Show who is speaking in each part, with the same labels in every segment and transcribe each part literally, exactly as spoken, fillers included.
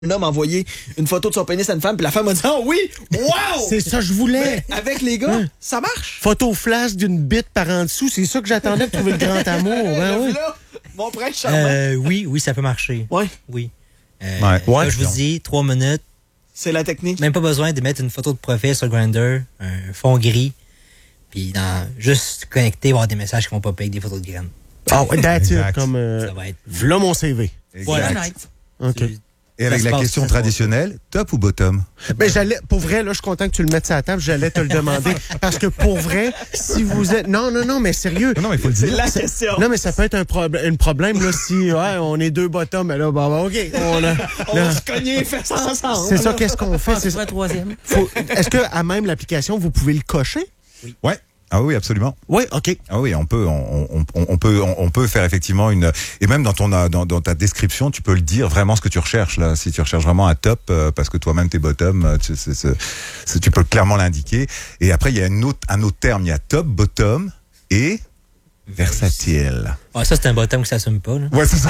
Speaker 1: un homme a envoyé une photo de son pénis à une femme, puis la femme a dit « Oh oui! Wow! »
Speaker 2: C'est ça que je voulais.
Speaker 1: Mais avec les gars, hum. ça marche.
Speaker 2: Photo flash d'une bite par en dessous, c'est ça que j'attendais pour trouver le grand amour. Ben oui.
Speaker 1: Là, mon prince charmant.
Speaker 3: Euh, oui, oui, ça peut marcher.
Speaker 1: Oui.
Speaker 3: Oui. Euh,
Speaker 2: ouais.
Speaker 3: Là, je vous dis, trois minutes.
Speaker 1: C'est la technique.
Speaker 3: Même pas besoin de mettre une photo de profil sur Grindr, un fond gris, puis dans, juste connecter, avoir des messages qui vont popper avec des photos de graines.
Speaker 2: Ah, oh, that's it, comme... Euh,
Speaker 3: ça va être...
Speaker 2: V'là mon C V.
Speaker 3: Voilà.
Speaker 2: OK.
Speaker 4: Et avec la question traditionnelle, top ou bottom?
Speaker 2: Ben, j'allais, pour vrai, là, je suis content que tu le mettes sur la table, j'allais te le demander. Parce que pour vrai, si vous êtes. Non, non, non, mais sérieux.
Speaker 4: Non, non, il faut le dire.
Speaker 1: C'est la question.
Speaker 2: Non, mais ça peut être un, pro... un problème, là, si ouais, on est deux bottoms, mais là, bon, bon OK. On, a,
Speaker 1: on va se cogner les fesses ensemble.
Speaker 2: C'est ça, qu'est-ce qu'on fait?
Speaker 5: C'est ça, troisième.
Speaker 2: Faut... Est-ce qu'à même l'application, vous pouvez le cocher?
Speaker 4: Oui. Ouais. Ah oui, absolument.
Speaker 2: Oui, OK.
Speaker 4: Ah oui, on peut, on, on, on peut, on, on peut faire effectivement une, et même dans ton, dans, dans ta description, tu peux le dire vraiment ce que tu recherches là. Si tu recherches vraiment un top, euh, parce que toi-même t'es bottom, tu, c'est, c'est, c'est, tu peux clairement l'indiquer. Et après, il y a une autre, un autre terme, il y a top, bottom et versatile.
Speaker 3: Ah, ça, c'est un bottom qui s'assume pas, là.
Speaker 4: Ouais, c'est ça.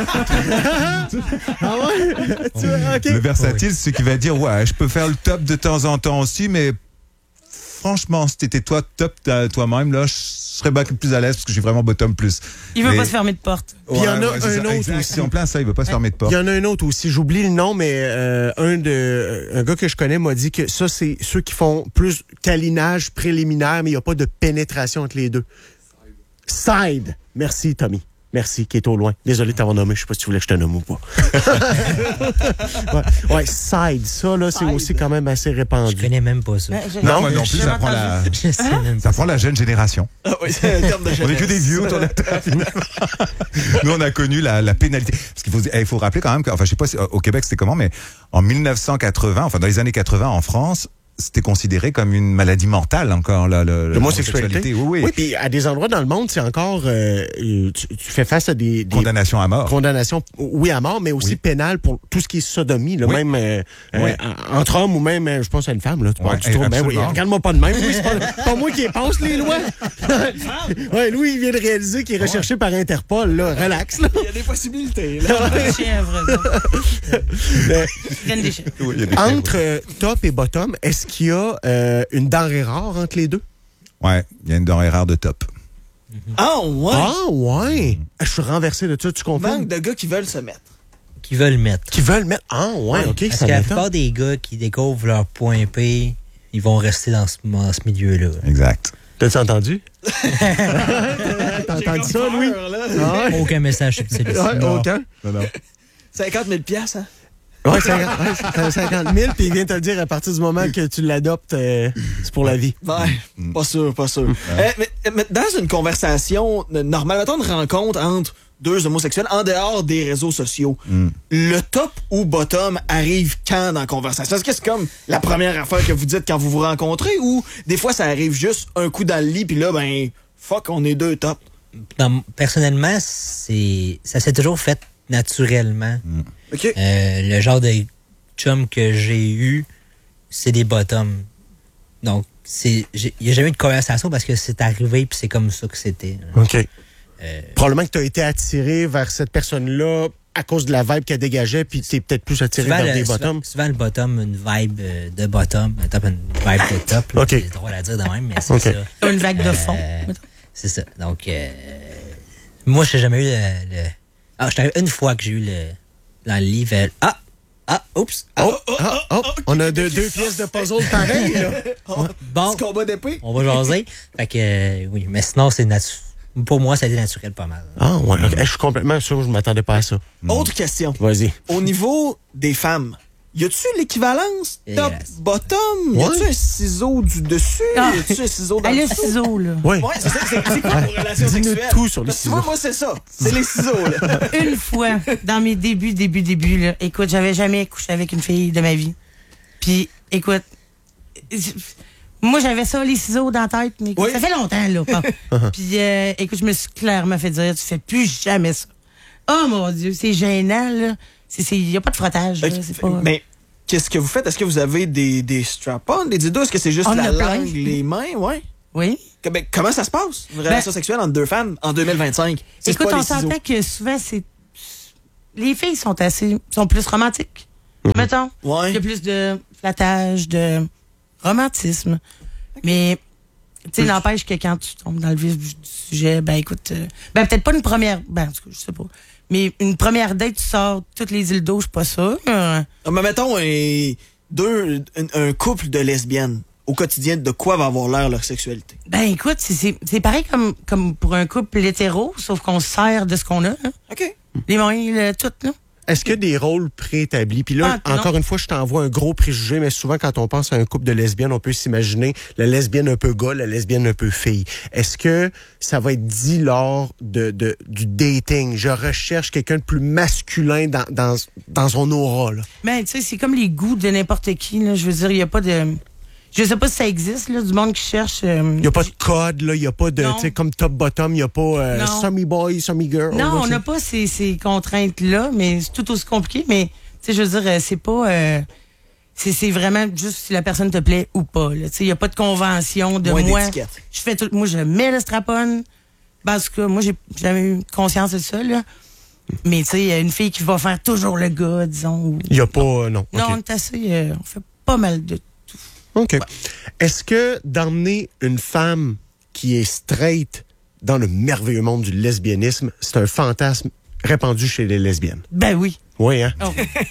Speaker 2: Ah ouais? Tu vois, OK.
Speaker 4: Le versatile, c'est ce qui va dire, ouais, je peux faire le top de temps en temps aussi, mais franchement, si t'étais toi top toi-même, là, je serais beaucoup plus à l'aise parce que j'ai vraiment bottom plus.
Speaker 5: Il veut
Speaker 4: mais...
Speaker 5: pas se fermer de porte.
Speaker 2: Puis il y en a
Speaker 4: ouais,
Speaker 2: un
Speaker 4: ça.
Speaker 2: autre
Speaker 4: Exact,
Speaker 2: aussi.
Speaker 4: C'est en plein ça, il veut pas se fermer de porte.
Speaker 2: Il y en a un autre aussi. J'oublie le nom, mais euh, un de un gars que je connais m'a dit que ça, c'est ceux qui font plus câlinage préliminaire, mais il n'y a pas de pénétration entre les deux. Side. Merci, Tommy. Merci, qui est au loin. Désolé de t'avoir nommé. Je sais pas si tu voulais que je te nomme ou pas. ouais. ouais, side. Ça, là, c'est
Speaker 1: Side.
Speaker 2: aussi quand même assez répandu.
Speaker 3: Je connais même pas ça.
Speaker 5: Ben, je-
Speaker 4: Non,
Speaker 2: Non,
Speaker 4: moi non plus, ça prend la,
Speaker 3: Je sais même
Speaker 4: ça
Speaker 3: pas.
Speaker 4: prend la jeune génération.
Speaker 1: Ah oui, c'est un terme de
Speaker 4: On est que des vieux autour de la table. Nous, on a connu la, la pénalité. Parce qu'il faut, il faut rappeler quand même que, enfin, je sais pas si, au Québec c'était comment, mais en mille neuf cent quatre-vingts, enfin, dans les années quatre-vingts en France, c'était considéré comme une maladie mentale encore, là, le,
Speaker 2: L'homosexualité.
Speaker 4: Oui, oui.
Speaker 2: Oui, puis à des endroits dans le monde, c'est encore... Euh, tu, tu fais face à des... des
Speaker 4: Condamnation à mort.
Speaker 2: condamnations, oui, à mort, mais aussi
Speaker 4: Oui.
Speaker 2: pénale pour tout ce qui est sodomie, là,
Speaker 4: Oui.
Speaker 2: même euh,
Speaker 4: Oui.
Speaker 2: euh, entre hommes ou même, euh, je pense à une femme. Là, tu,
Speaker 4: Ouais,
Speaker 2: parles, tu trouves, ben oui,
Speaker 4: absolument.
Speaker 2: regarde-moi pas de même. Oui, c'est pas, pas moi qui passe les lois. ouais, lui, il vient de réaliser qu'il est recherché par Interpol. Là, relax. Là.
Speaker 1: Il y a des possibilités. Là.
Speaker 5: Des chèvres, ça. Graines des chèvres.
Speaker 4: Oui, il y a des
Speaker 2: Entre euh, top et bottom, est-ce qu'il y a euh, une denrée rare entre les deux?
Speaker 4: Ouais, il y a une denrée rare de top.
Speaker 1: Ah ouais.
Speaker 2: Ah, ouais. Je suis renversé de ça, tu comprends?
Speaker 1: Manque de gars qui veulent se mettre.
Speaker 3: Qui veulent mettre.
Speaker 2: Qui veulent mettre... Ah, ouais, OK,
Speaker 3: Parce
Speaker 2: ça
Speaker 3: que la
Speaker 2: m'étonne.
Speaker 3: plupart des gars qui découvrent leur point P, ils vont rester dans ce, dans ce milieu-là.
Speaker 4: Exact.
Speaker 2: T'as-tu entendu? T'as entendu ça, Louis? Ah ouais?
Speaker 3: Aucun message subtil ici.
Speaker 2: Ouais, aucun.
Speaker 4: Non, non.
Speaker 1: cinquante mille piastres, hein?
Speaker 2: Ouais, cinquante, ouais, cinquante mille, puis il vient te le dire à partir du moment que tu l'adoptes, euh, c'est pour la vie.
Speaker 1: Ouais, pas sûr, pas sûr. Euh, mais, mais dans une conversation normale, mettons une rencontre entre deux homosexuels en dehors des réseaux sociaux,
Speaker 4: Mm.
Speaker 1: le top ou bottom arrive quand dans la conversation? Est-ce que c'est comme la première affaire que vous dites quand vous vous rencontrez ou des fois ça arrive juste un coup dans le lit puis là, ben, fuck, on est deux top?
Speaker 3: Dans- personnellement, c'est ça s'est toujours fait naturellement.
Speaker 1: OK.
Speaker 3: Euh, le genre de chum que j'ai eu, c'est des bottoms. Donc, c'est il n'y a jamais eu de conversation parce que c'est arrivé puis c'est comme ça que c'était.
Speaker 2: OK.
Speaker 3: Euh,
Speaker 2: Probablement que tu as été attiré vers cette personne-là à cause de la vibe qu'elle dégageait, puis tu es peut-être plus attiré
Speaker 3: souvent,
Speaker 2: vers
Speaker 3: le,
Speaker 2: des
Speaker 3: souvent,
Speaker 2: bottoms.
Speaker 3: souvent, le bottom, une vibe euh, de bottom, un top, une vibe de top. là.
Speaker 2: OK.
Speaker 3: C'est drôle à dire de même, mais c'est
Speaker 2: OK.
Speaker 3: ça.
Speaker 5: Une vague de fond.
Speaker 3: Euh, c'est ça. Donc, euh, moi, j'ai jamais eu le... le... Ah, je t'avais une fois que j'ai eu le... Dans le livre... euh, Ah! Ah! Oups! Ah,
Speaker 2: Oh, ah, oh, on a deux, deux pièces de puzzle pareilles, là.
Speaker 3: bon,
Speaker 1: Petit combat d'épée?
Speaker 3: on va jaser. Fait que, euh, oui. Mais sinon, c'est naturel. Pour moi, ça a été naturel pas mal.
Speaker 2: Ah, ouais. OK. Je suis complètement sûr, je m'attendais pas à ça.
Speaker 1: Autre question.
Speaker 2: Vas-y.
Speaker 1: Au niveau des femmes, y a-tu l'équivalence top,
Speaker 3: Yes.
Speaker 1: bottom? Y a-tu
Speaker 2: Ouais.
Speaker 1: un ciseau du dessus?
Speaker 5: Ah.
Speaker 1: Y a-tu un ciseau dans
Speaker 5: Elle
Speaker 1: le
Speaker 5: a le
Speaker 1: dessous?
Speaker 5: ciseau, là.
Speaker 2: Oui.
Speaker 1: Ouais, c'est ça. C'est c'est quoi vos relations
Speaker 2: Dis-nous
Speaker 1: sexuelles?
Speaker 2: tout sur les
Speaker 1: Parce que tu vois,
Speaker 2: ciseaux.
Speaker 1: moi, c'est ça. C'est les ciseaux, là.
Speaker 5: Une fois, dans mes débuts, débuts, débuts, là, écoute, j'avais jamais couché avec une fille de ma vie. Puis, écoute, j- moi, j'avais ça, les ciseaux dans la tête, mais
Speaker 1: Oui.
Speaker 5: ça fait longtemps, là. Bon. Puis, euh, écoute, je me suis clairement fait dire, tu fais plus jamais ça. Oh, mon Dieu, c'est gênant, là. Il n'y a pas de frottage, là. C'est pas...
Speaker 1: Mais qu'est-ce que vous faites? Est-ce que vous avez des, des strap-on, des dildos? Est-ce que c'est juste
Speaker 5: On
Speaker 1: la
Speaker 5: a plein.
Speaker 1: langue, les mains? Ouais.
Speaker 5: Oui.
Speaker 1: Que- ben, comment ça se passe, une relation sexuelle entre deux femmes en deux mille vingt-cinq? C'est
Speaker 5: Écoute,
Speaker 1: pas
Speaker 5: on
Speaker 1: les ciseaux.
Speaker 5: s'entend que souvent, c'est... Les filles sont assez... sont plus romantiques. Mettons.
Speaker 1: Ouais.
Speaker 5: Il y a plus de flattage, de romantisme. Mais, tu sais, n'empêche que quand tu tombes dans le vif du sujet, ben écoute, euh, ben peut-être pas une première, ben en tout cas, je sais pas. Mais une première date, tu sors toutes les îles d'eau, je suis pas ça. Euh,
Speaker 1: Ah, mais mettons, un, deux, un, un couple de lesbiennes, au quotidien, de quoi va avoir l'air leur sexualité?
Speaker 5: ben écoute, c'est- c'est c'est pareil comme, comme pour un couple hétéro, sauf qu'on se sert de ce qu'on a. Hein.
Speaker 1: OK.
Speaker 5: Les moyens, le, tout, là.
Speaker 2: Est-ce qu'il y a des rôles préétablis? Puis là,
Speaker 5: Ah, non.
Speaker 2: encore une fois, je t'envoie un gros préjugé, mais souvent, quand on pense à un couple de lesbiennes, on peut s'imaginer la lesbienne un peu gars, la lesbienne un peu fille. Est-ce que ça va être dit lors de, de, du dating? Je recherche quelqu'un de plus masculin dans, dans, dans son aura, là.
Speaker 5: Ben, tu sais, c'est comme les goûts de n'importe qui, là. Je veux dire, il y a pas de... Je sais pas si ça existe, là, du monde qui cherche... euh,
Speaker 2: Il n'y a pas de code, là. Il n'y a pas de,
Speaker 5: Non.
Speaker 2: tu sais, comme top-bottom, il n'y a pas euh,
Speaker 5: Non.
Speaker 2: summy boy, summy girl.
Speaker 5: Non,
Speaker 2: là,
Speaker 5: on
Speaker 2: c'est-
Speaker 5: n'a pas ces, ces contraintes-là, mais c'est tout aussi compliqué. Mais, tu sais, je veux dire, euh, c'est pas... euh, c'est c'est vraiment juste si la personne te plaît ou pas. Tu sais, il n'y a pas de convention de
Speaker 1: Moins
Speaker 5: moi.
Speaker 1: d'étiquette.
Speaker 5: Je fais tout... Moi, je mets le strap-on. Ben, en tout cas, moi, j'ai jamais eu conscience de ça, là. Mais, tu sais, il y a une fille qui va faire toujours le gars, disons. ou-
Speaker 2: Il n'y a pas, euh, non.
Speaker 5: Non,
Speaker 2: OK.
Speaker 5: on est assez... euh, on fait pas mal de...
Speaker 2: OK. Est-ce que d'emmener une femme qui est straight dans le merveilleux monde du lesbianisme, c'est un fantasme répandu chez les lesbiennes?
Speaker 5: Ben oui.
Speaker 2: Oui, hein?
Speaker 5: Oh.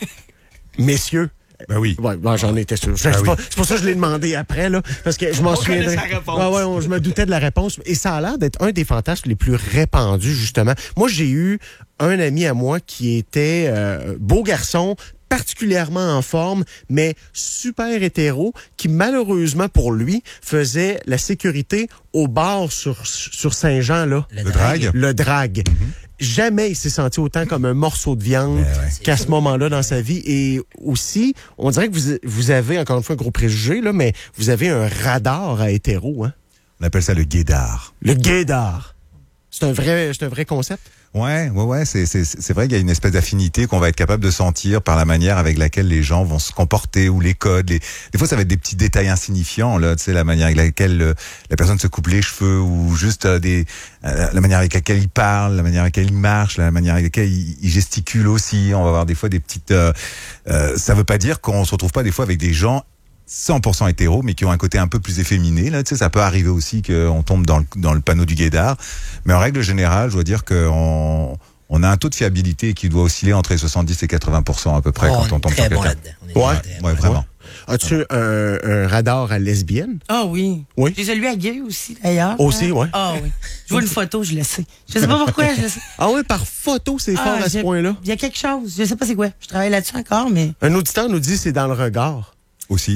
Speaker 2: Messieurs.
Speaker 4: Ben oui.
Speaker 2: Ouais, ben, j'en étais sûr. C'est
Speaker 4: oui.
Speaker 2: pas- c'est pour ça que je l'ai demandé après, là, parce que je m'en
Speaker 1: On
Speaker 2: souviendrai.
Speaker 1: connaît sa réponse.
Speaker 2: Ouais, ouais, on- je me doutais de la réponse. Et ça a l'air d'être un des fantasmes les plus répandus, justement. Moi, j'ai eu un ami à moi qui était euh, beau garçon, particulièrement en forme, mais super hétéro, qui malheureusement pour lui faisait la sécurité au bar sur, sur Saint-Jean, là.
Speaker 4: Le drag?
Speaker 2: Le drag. Jamais il s'est senti autant comme un morceau de viande
Speaker 4: Ben ouais.
Speaker 2: qu'à ce moment-là dans sa vie. Et aussi, on dirait que vous, vous avez, encore une fois, un gros préjugé, là, mais vous avez un radar à hétéro, hein?
Speaker 4: On appelle ça le guédard.
Speaker 2: Le gaydar. C'est un vrai, c'est un vrai concept?
Speaker 4: Ouais, ouais, ouais, c'est, c'est, c'est vrai qu'il y a une espèce d'affinité qu'on va être capable de sentir par la manière avec laquelle les gens vont se comporter ou les codes. Les... Des fois, ça va être des petits détails insignifiants, là, tu sais, la manière avec laquelle euh, la personne se coupe les cheveux ou juste euh, des, euh, la manière avec laquelle il parle, la manière avec laquelle il marche, la manière avec laquelle il, il gesticule aussi. On va avoir des fois des petites. Euh, euh, ça veut pas dire qu'on se retrouve pas des fois avec des gens cent pour cent hétéros, mais qui ont un côté un peu plus efféminé. Là, tu sais, ça peut arriver aussi qu'on tombe dans le, dans le panneau du guédard. Mais en règle générale, je dois dire qu'on on a un taux de fiabilité qui doit osciller entre les soixante-dix et quatre-vingts pour cent à peu près
Speaker 3: Oh,
Speaker 4: quand
Speaker 3: on
Speaker 4: on
Speaker 3: est
Speaker 4: tombe
Speaker 3: très
Speaker 4: sur
Speaker 3: bon
Speaker 4: quelqu'un.
Speaker 3: là-dedans. On est
Speaker 2: Ouais.
Speaker 3: très bon
Speaker 4: Ouais,
Speaker 3: là-dedans.
Speaker 4: vraiment.
Speaker 2: As-tu un, un radar à lesbienne?
Speaker 5: Ah oui.
Speaker 2: Oui.
Speaker 5: J'ai celui à gay aussi, d'ailleurs.
Speaker 2: Aussi, ouais.
Speaker 5: Ah oui. Je vois une photo, je le sais. Je sais pas pourquoi, je le sais.
Speaker 2: Ah oui, par photo, c'est
Speaker 5: Ah,
Speaker 2: fort à ce
Speaker 5: j'ai-
Speaker 2: point-là.
Speaker 5: Il y a quelque chose. Je sais pas c'est quoi. Je travaille là-dessus encore, mais.
Speaker 2: Un auditeur nous dit c'est dans le regard.
Speaker 4: Aussi.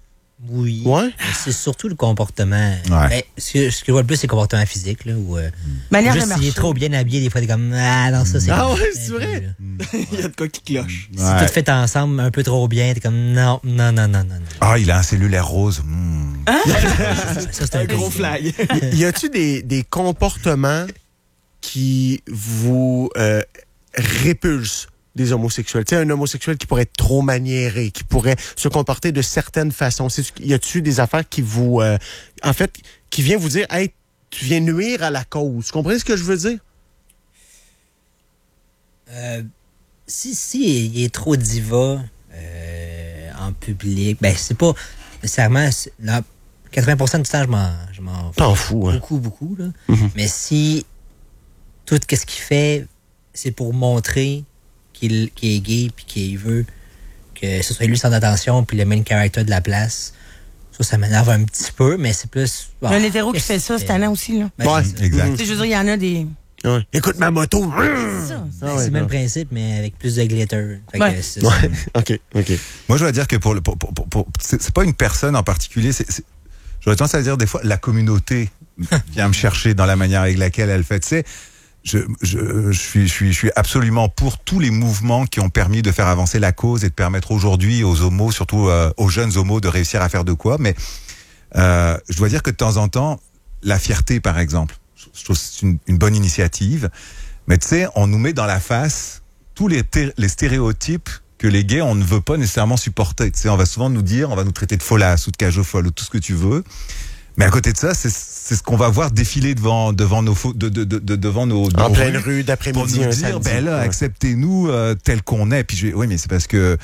Speaker 3: Oui.
Speaker 2: Ouais.
Speaker 3: Mais c'est surtout le comportement.
Speaker 4: Ouais.
Speaker 3: Ben, ce, que, ce que je vois le plus, c'est le comportement physique. Là, où, euh,
Speaker 5: Manière de
Speaker 3: juste s'il
Speaker 5: marcher.
Speaker 3: est trop bien habillé, des fois, t'es comme ah non, ça c'est.
Speaker 2: Ah
Speaker 3: comme-
Speaker 2: ouais,
Speaker 3: un
Speaker 2: c'est
Speaker 3: peu,
Speaker 2: vrai?
Speaker 3: là.
Speaker 1: Il y a de quoi qui cloche.
Speaker 3: Si
Speaker 4: Ouais.
Speaker 3: tout fait ensemble un peu trop bien, t'es comme non, non, non, non, non. non.
Speaker 4: Ah, il a un cellulaire rose. Hmm.
Speaker 3: Ça, c'est
Speaker 1: Un
Speaker 3: un
Speaker 1: gros
Speaker 3: peu-
Speaker 1: flag.
Speaker 2: Y a-tu des, des comportements qui vous euh, répulsent des homosexuels? Tu sais, un homosexuel qui pourrait être trop maniéré, qui pourrait se comporter de certaines façons. C'est- Y a-tu des affaires qui vous... euh, en fait, qui vient vous dire, hey, tu viens nuire à la cause. Tu comprends ce que je veux dire?
Speaker 3: Euh, si si il est trop diva euh, en public, ben c'est pas nécessairement c'est- là, quatre-vingts pour cent du temps je m'en je m'en fous
Speaker 2: T'en fous, hein?
Speaker 3: beaucoup beaucoup là.
Speaker 2: Mhm.
Speaker 3: Mais si tout ce qu'il fait c'est pour montrer qu'il qu'il est gay puis qu'il veut que ce soit lui sans attention puis le main character de la place, ça ça m'énerve un petit peu, mais c'est plus bon,
Speaker 5: Un hétéro qui
Speaker 3: qu'est-ce
Speaker 5: fait ça
Speaker 3: que
Speaker 5: cette
Speaker 3: c'est?
Speaker 5: année aussi, là.
Speaker 3: Ben,
Speaker 2: Ouais.
Speaker 3: c'est ça.
Speaker 4: Exact.
Speaker 5: Tu sais, je veux dire, il y en a des.
Speaker 2: Ouais. Écoute ma moto.
Speaker 5: C'est ça.
Speaker 3: Ben,
Speaker 2: Ah ouais,
Speaker 3: c'est le même
Speaker 2: non.
Speaker 3: principe, mais avec plus de glitter. Fait que
Speaker 5: Ouais.
Speaker 3: c'est ça.
Speaker 2: Ouais. OK, OK.
Speaker 4: Moi, je dois dire que pour, le- pour, pour, pour- pour- c'est, c'est pas une personne en particulier. C'est, c'est- j'aurais tendance à dire des fois la communauté vient me chercher dans la manière avec laquelle elle fait. Tu sais, je, je, je suis, je suis, je suis absolument pour tous les mouvements qui ont permis de faire avancer la cause et de permettre aujourd'hui aux homos, surtout euh, aux jeunes homos, de réussir à faire de quoi. Mais euh, je dois dire que de temps en temps, la fierté, par exemple, je trouve que c'est une, une bonne initiative. Mais tu sais, on nous met dans la face tous les, té- les stéréotypes que les gays, on ne veut pas nécessairement supporter. Tu sais, on va souvent nous dire, on va nous traiter de follasse ou de cage folle ou tout ce que tu veux. Mais à côté de ça, c'est, c'est ce qu'on va voir défiler devant, devant nos, faux- de, de, de, de- devant nos,
Speaker 2: En
Speaker 4: nos
Speaker 2: pleine
Speaker 4: rues
Speaker 2: rue
Speaker 4: pour
Speaker 2: d'après-midi,
Speaker 4: nous
Speaker 2: un
Speaker 4: dire,
Speaker 2: samedi.
Speaker 4: ben là,
Speaker 2: Ouais.
Speaker 4: acceptez-nous euh, tel qu'on est. Puis je vais, oui, mais c'est parce que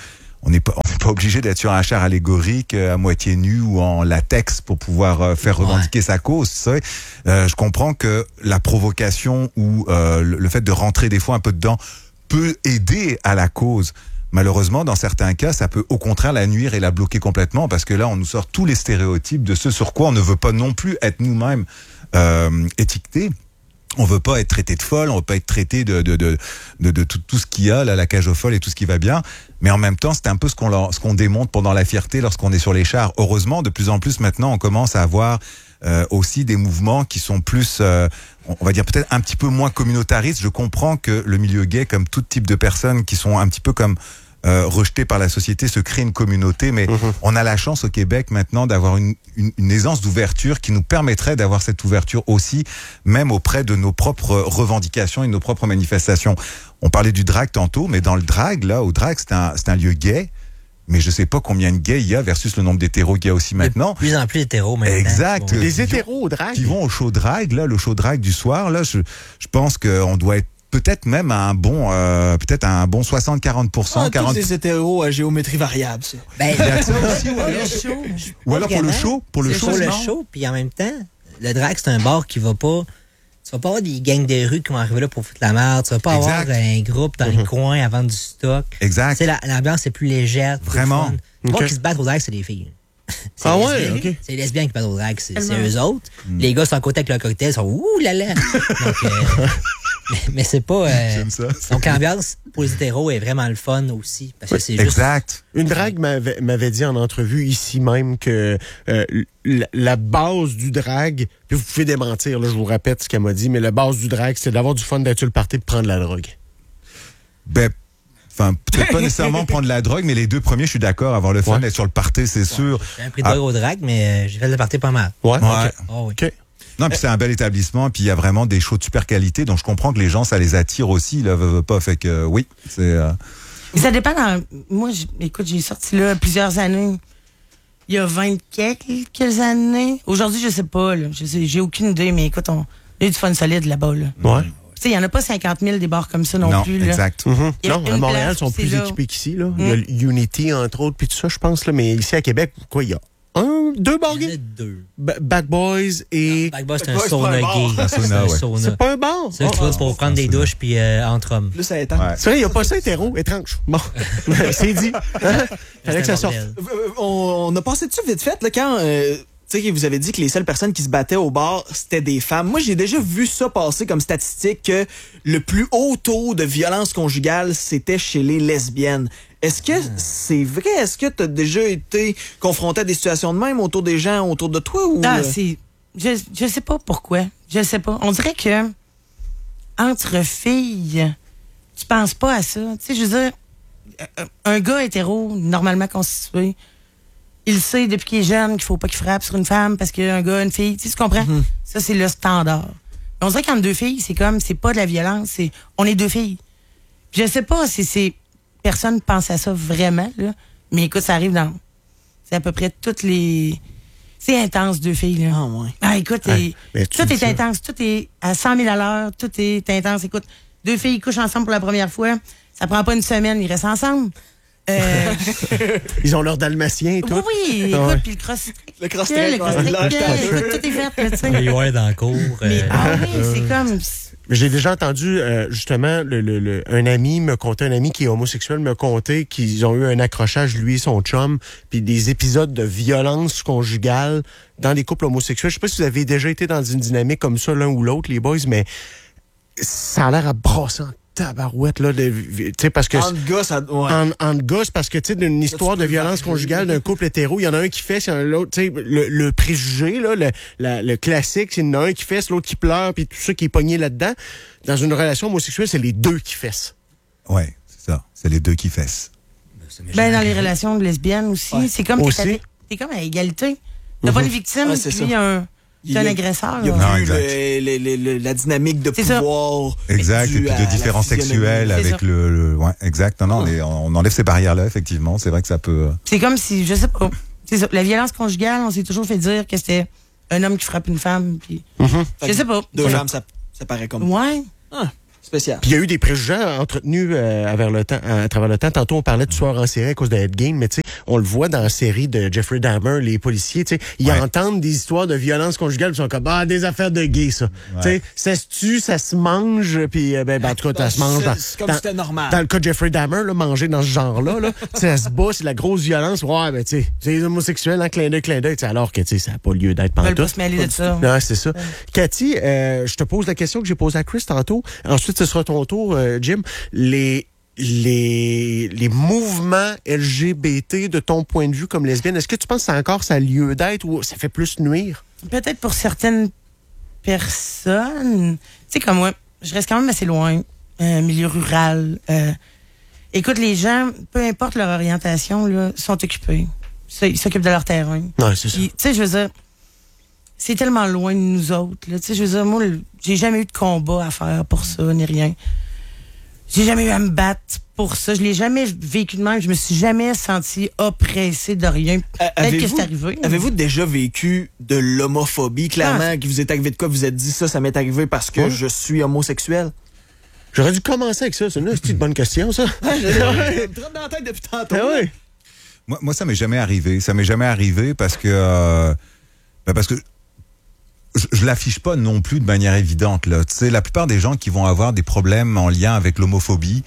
Speaker 4: on n'est pas, on n'est pas obligé d'être sur un char allégorique euh, à moitié nu ou en latex pour pouvoir euh, faire revendiquer ouais. sa cause. Euh, je comprends que la provocation ou euh, le, le fait de rentrer des fois un peu dedans peut aider à la cause. Malheureusement, dans certains cas, ça peut au contraire la nuire et la bloquer complètement parce que là, on nous sort tous les stéréotypes de ce sur quoi on ne veut pas non plus être nous-mêmes euh, étiquetés. On veut pas être traité de folle, on veut pas être traité de de de de, de tout, tout ce qu'il y a là, la cage aux folles et tout ce qui va bien. Mais en même temps, c'est un peu ce qu'on leur, ce qu'on démontre pendant la fierté lorsqu'on est sur les chars. Heureusement, de plus en plus maintenant, on commence à avoir euh, aussi des mouvements qui sont plus, euh, on va dire peut-être un petit peu moins communautaristes. Je comprends que le milieu gay, comme tout type de personnes qui sont un petit peu comme Euh, rejeté par la société, se crée une communauté, mais mmh. on a la chance au Québec maintenant d'avoir une, une, une aisance d'ouverture qui nous permettrait d'avoir cette ouverture aussi, même auprès de nos propres revendications et de nos propres manifestations. On parlait du drag tantôt, mais dans le drag, là, au drag, c'est un, c'est un lieu gay, mais je sais pas combien de gays il y a versus le nombre d'hétéros qu'il y a aussi maintenant.
Speaker 3: De plus en plus d'hétéros maintenant.
Speaker 4: Exact.
Speaker 2: Bon. Les hétéros au drag.
Speaker 4: Qui vont au show drag, là, le show drag du soir, là, je, je pense qu'on doit être peut-être même à un bon, euh, peut-être à un bon soixante à quarante pour cent.
Speaker 1: Ah,
Speaker 4: quarante...
Speaker 1: tous des hétéros à géométrie variable, ça.
Speaker 3: Ben,
Speaker 4: il y a ça aussi, ou
Speaker 3: le
Speaker 4: alors,
Speaker 3: show.
Speaker 4: ou alors pour le show, pour le show.
Speaker 3: Pour le show, puis en même temps, le drag, c'est un bar qui va pas, tu vas pas avoir des gangs de rue qui vont arriver là pour foutre la merde, tu vas pas exact. avoir un groupe dans mm-hmm. les coins à vendre du stock.
Speaker 4: Exact.
Speaker 3: Tu sais, l'ambiance est plus légère.
Speaker 4: Vraiment.
Speaker 3: Les
Speaker 4: okay.
Speaker 3: gens qui se battent au drag, c'est des filles.
Speaker 2: C'est ah ouais, ok.
Speaker 3: C'est les lesbiennes qui battent au drag, c'est, c'est eux autres. Mm. Les gars sont à côté avec leur cocktail, ils sont ouh là là. Donc, euh, mais, mais c'est pas. Euh,
Speaker 4: J'aime ça.
Speaker 3: Donc l'ambiance pour les hétéros est vraiment le fun aussi. Parce que
Speaker 2: oui,
Speaker 3: c'est juste.
Speaker 2: Exact. Une drague m'avait, m'avait dit en entrevue ici même que euh, la, la base du drag, puis vous pouvez démentir, là, je vous répète ce qu'elle m'a dit, mais la base du drag, c'est d'avoir du fun, d'être sur le party, de prendre de la drogue.
Speaker 4: Ben. Enfin, peut-être pas nécessairement prendre la drogue, mais les deux premiers, je suis d'accord, avoir le fun, ouais. être sur le party, c'est ouais. sûr.
Speaker 3: J'ai un prix de drogue ah. au drag, mais j'ai fait le party pas mal.
Speaker 2: Ouais.
Speaker 4: ouais.
Speaker 2: Okay.
Speaker 3: Oh, oui.
Speaker 2: OK.
Speaker 4: Non, puis c'est un bel établissement, puis il y a vraiment des shows de super qualité, donc je comprends que les gens, ça les attire aussi, là, veut, veut pas, fait que euh, oui, c'est... Euh...
Speaker 5: Ça dépend dans... Moi, écoute, j'ai sorti là plusieurs années, il y a vingt quelques années. Aujourd'hui, je sais pas, là, je sais, j'ai aucune idée, mais écoute, on il y a du fun solide là-bas, là.
Speaker 2: Ouais.
Speaker 5: Tu sais, il n'y en a pas cinquante mille des bars comme ça non,
Speaker 4: non
Speaker 5: plus. Là.
Speaker 4: Exact.
Speaker 2: Mm-hmm. Non, à Montréal,
Speaker 5: place,
Speaker 2: ils sont plus
Speaker 5: là.
Speaker 2: équipés qu'ici, là.
Speaker 5: Mm.
Speaker 2: Il y a Unity, entre autres, puis tout ça, je pense, là, mais ici à Québec, quoi, il y a un, deux bars gays?
Speaker 3: deux.
Speaker 2: Ba- Back Boys et...
Speaker 3: Back Boys, c'est un
Speaker 1: Boys,
Speaker 3: sauna
Speaker 1: c'est pas un
Speaker 3: gay.
Speaker 4: Un sauna, ouais.
Speaker 3: sauna.
Speaker 2: C'est pas un bar?
Speaker 3: C'est oh, oh, pour prendre des douches puis euh, entre hommes.
Speaker 1: Plus ça étend.
Speaker 4: Ouais.
Speaker 2: C'est vrai, il n'y a pas ça hétéro, étrange. Bon, c'est dit. Hein? Fallait que ça sorte.
Speaker 1: On, on a passé dessus vite fait, là, quand... Euh, tu sais, vous avez dit que les seules personnes qui se battaient au bar, c'était des femmes. Moi, j'ai déjà vu ça passer comme statistique que le plus haut taux de violence conjugale, c'était chez les lesbiennes. Est-ce que mmh. c'est vrai? Est-ce que tu as déjà été confronté à des situations de même autour des gens, autour de toi? Ou...
Speaker 5: Ah, c'est... Je, je sais pas pourquoi. Je sais pas. On dirait que entre filles, tu penses pas à ça. Tu sais, je veux dire, un gars hétéro, normalement constitué, il sait depuis qu'il est jeune qu'il faut pas qu'il frappe sur une femme parce qu'un gars, une fille, tu sais, tu comprends? Mm-hmm. Ça, c'est le standard. Mais on dirait qu'entre deux filles, c'est comme, c'est pas de la violence, c'est, on est deux filles. Je sais pas si c'est, personne pense à ça vraiment, là. Mais écoute, ça arrive dans, c'est à peu près toutes les, c'est intense, deux filles, là.
Speaker 1: Ah, ouais.
Speaker 5: Ah, écoute,
Speaker 2: ouais,
Speaker 5: et, tout est ça. intense, tout est à cent mille à l'heure, tout est intense. Écoute, deux filles couchent ensemble pour la première fois, ça prend pas une semaine, ils restent ensemble. Euh...
Speaker 2: Ils ont leur dalmatien et tout.
Speaker 5: Oui, oui, écoute,
Speaker 2: ouais.
Speaker 5: puis le cross
Speaker 1: le cross
Speaker 5: le cross tout est fait, là, tu sais.
Speaker 3: Les ouais dans le cours.
Speaker 5: Mais,
Speaker 3: euh...
Speaker 5: ah oui, c'est comme...
Speaker 2: J'ai déjà entendu, euh, justement, le, le, le, un ami me contait, un ami qui est homosexuel me contait qu'ils ont eu un accrochage, lui et son chum, puis des épisodes de violence conjugale dans les couples homosexuels. Je sais pas si vous avez déjà été dans une dynamique comme ça, l'un ou l'autre, les boys, mais ça a l'air à brasser en tabarouette, là, tu sais, parce que...
Speaker 1: En gars, ça... Ouais.
Speaker 2: En, en gars, parce que, tu sais, d'une histoire de violence conjugale d'un couple hétéro, il y en a un qui fesse, il y en a l'autre, tu sais, le, le préjugé, là, le, la, le classique, c'est il y en a un qui fesse, l'autre qui pleure, puis tout ça qui est pogné là-dedans. Dans une relation homosexuelle, c'est les deux qui fessent.
Speaker 4: Ouais, c'est ça. C'est les deux qui fessent.
Speaker 5: Ben, dans les relations lesbiennes aussi, ouais. c'est comme
Speaker 2: aussi.
Speaker 5: T'es, t'es comme à égalité. T'as mm-hmm. pas une victime, ouais, puis ça. un... C'est un agresseur.
Speaker 1: Il y a
Speaker 4: non,
Speaker 1: plus le, le, le, le, la dynamique de
Speaker 5: c'est
Speaker 1: pouvoir.
Speaker 4: Ça. Exact, et puis de différences sexuelles avec le, le... Ouais, exact. Non, non, oh. on, est, on enlève ces barrières-là, effectivement. C'est vrai que ça peut...
Speaker 5: C'est comme si, je sais pas, c'est ça. La violence conjugale, on s'est toujours fait dire que c'était un homme qui frappe une femme. Puis...
Speaker 2: Mm-hmm.
Speaker 5: Je sais pas.
Speaker 1: Deux femmes, ça, ça paraît comme...
Speaker 5: Ouais.
Speaker 1: Ah. spécial.
Speaker 2: Puis il y a eu des préjugés entretenus euh, à, le temps, à, à travers le temps. Tantôt, on parlait de tueurs en série à cause de Ed Gein, mais tu sais, on le voit dans la série de Jeffrey Dahmer, les policiers, tu sais, ils
Speaker 4: Ouais.
Speaker 2: entendent des histoires de violence conjugale, ils sont comme, ah, des affaires de gays, ça.
Speaker 4: Ouais.
Speaker 2: Tu sais, ça se tue, ça se mange, puis euh, ben, ben, en tout cas, ça se mange. Dans,
Speaker 1: C'est comme
Speaker 2: dans-
Speaker 1: si c'était normal.
Speaker 2: Dans le cas de Jeffrey Dahmer, là, manger dans ce genre-là, là, ça se bat, c'est de la grosse violence. Ouais, ben, tu sais, c'est les homosexuels, hein, clin d'œil, clin d'œil, tu sais, alors que, tu sais, ça n'a pas lieu d'être
Speaker 5: Ils veulent pas
Speaker 2: pantoute.
Speaker 5: se mêler de ça.
Speaker 2: Non, c'est ça. Cathy, euh, je te pose la question que j'ai posée à Chris tantôt. Ensuite, ce sera ton tour, euh, Jim. Les, les, les mouvements L G B T, de ton point de vue comme lesbienne, est-ce que tu penses que ça a encore ça a lieu d'être ou ça fait plus nuire?
Speaker 5: Peut-être pour certaines personnes. Tu sais, comme moi, je reste quand même assez loin, euh, milieu rural. Euh, écoute, les gens, peu importe leur orientation, là, sont occupés. Ça, ils s'occupent de leur terrain.
Speaker 2: Non, c'est ça.
Speaker 5: Puis, tu sais, je veux dire, c'est tellement loin de nous autres. Là. Tu sais, je veux dire, moi, le- j'ai jamais eu de combat à faire pour ça, ni rien. J'ai jamais eu à me battre pour ça. Je l'ai jamais vécu de même. Je me suis jamais senti oppressée de rien.
Speaker 1: Euh,
Speaker 5: Peut-être que c'est arrivé.
Speaker 1: Avez-vous déjà vécu de l'homophobie, clairement,
Speaker 5: Ah.
Speaker 1: qui vous est arrivé de quoi? Vous vous êtes dit ça, ça m'est arrivé parce que
Speaker 2: Ouais.
Speaker 1: je suis homosexuel?
Speaker 2: J'aurais dû commencer avec ça. C'est une, c'est une bonne question, ça.
Speaker 1: Ça me trotte dans la tête depuis tantôt.
Speaker 2: Ah ouais.
Speaker 4: Moi, moi, ça m'est jamais arrivé. Ça m'est jamais arrivé parce que euh, bah parce que je, je l'affiche pas non plus de manière évidente là. Tu sais, la plupart des gens qui vont avoir des problèmes en lien avec l'homophobie,